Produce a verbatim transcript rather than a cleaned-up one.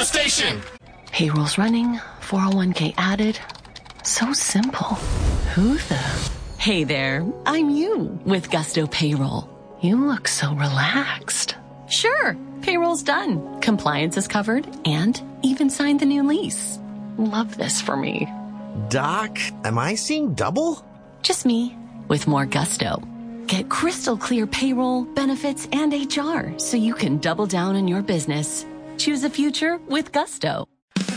station. Payroll's running, four oh one k added. So simple. Who the? Hey there, I'm you with Gusto Payroll. You look so relaxed. Sure, payroll's done. Compliance is covered and even signed the new lease. Love this for me. Doc, am I seeing double? Just me with more gusto. Get crystal clear payroll, benefits, and H R so you can double down on your business. Choose a future with Gusto.